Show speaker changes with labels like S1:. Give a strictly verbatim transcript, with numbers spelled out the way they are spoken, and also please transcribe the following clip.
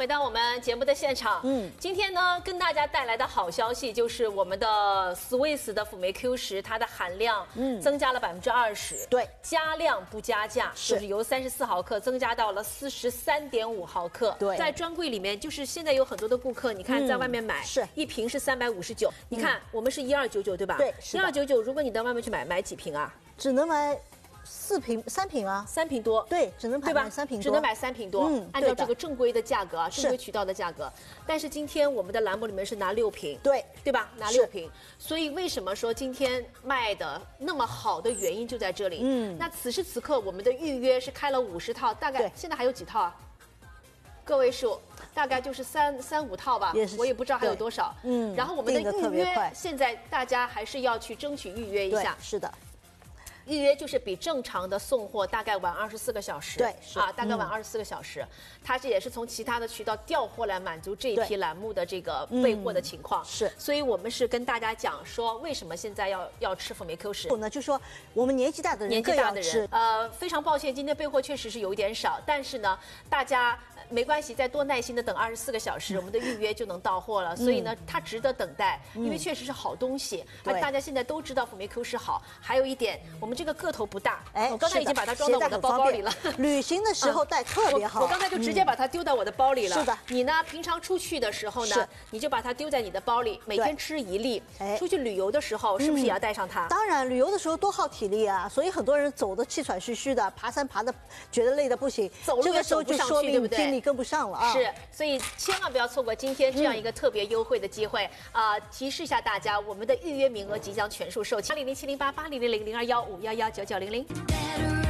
S1: 回到我们节目的现场。嗯，今天呢，跟大家带来的好消息就是我们的 Swiss 的辅酶 Q 十，它的含量嗯增加了百分之二十，
S2: 对，
S1: 加量不加价，是就是由三十四毫克增加到了四十三点五毫克。
S2: 对，
S1: 在专柜里面，就是现在有很多的顾客，你看在外面买，
S2: 是
S1: 一瓶是三百五十九，你看我们是一二九九，对吧？
S2: 对，
S1: 一二九九，如果你到外面去买，买几瓶啊？
S2: 只能买。四瓶三瓶啊，
S1: 三瓶多，
S2: 对，只能买
S1: 对吧？
S2: 三瓶多，
S1: 只能买三瓶多。嗯，按照这个正规的价格啊，正规渠道的价格。但是今天我们的栏目里面是拿六瓶，
S2: 对，
S1: 对吧？拿六瓶。所以为什么说今天卖的那么好的原因就在这里。嗯，那此时此刻我们的预约是开了五十套，大概现在还有几套啊？个位数，大概就是三三五套吧，
S2: 也是
S1: 我也不知道还有多少。嗯，然后我们的预约现在大家还是要去争取预约一下。
S2: 是的。
S1: 预约就是比正常的送货大概晚二十四个小时，
S2: 对，
S1: 啊，大概晚二十四个小时，它这也是从其他的渠道调货来满足这一批栏目的这个备货的情况，
S2: 是，
S1: 所以我们是跟大家讲说，为什么现在要要吃辅酶 Q 十？
S2: 呢，就说我们年纪大的人，
S1: 年纪大的人，呃，非常抱歉，今天备货确实是有一点少，但是呢，大家没关系，再多耐心的等二十四个小时，我们的预约就能到货了，所以呢，它值得等待，因为确实是好东西，而大家现在都知道辅酶 Q 十好，还有一点，我们这个个头不大。哎，我刚才已经把它装到我的包包里了。
S2: 旅行的时候带特别好。
S1: 我刚才就直接把它丢到我的包里了。
S2: 是的。
S1: 你呢？平常出去的时候呢，你就把它丢在你的包里，每天吃一粒。哎，出去旅游的时候是不是也要带上它？
S2: 当然，旅游的时候多耗体力啊，所以很多人走的气喘吁吁的，爬山爬的觉得累的不行，
S1: 走路也走不上去，对不对？
S2: 精力跟不上了啊。
S1: 是，所以千万不要错过今天这样一个特别优惠的机会啊！提示一下大家，我们的预约名额即将全数售罄。八零零七零八八零零零零二幺五幺幺九九零零。